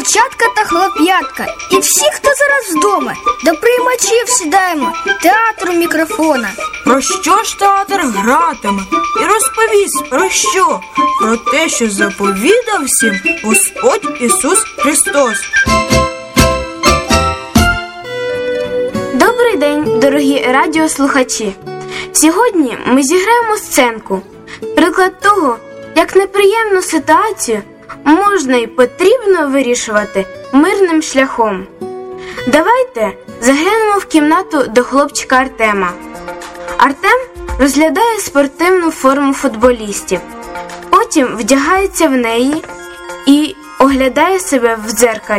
дівчатка та хлоп'ятка, і всі, хто зараз вдома, до приймачів сідаємо, театру мікрофона. Про що ж театр гратиме? І розповість про що? Про те, що заповідав всім Господь Ісус Христос. Добрий день, дорогі радіослухачі! Сьогодні ми зіграємо сценку. Приклад того, як неприємну ситуацію можна і потрібно вирішувати мирним шляхом. Давайте заглянемо в кімнату до хлопчика Артема. Артем розглядає спортивну форму футболістів. Потім вдягається в неї і оглядає себе в дзеркалі.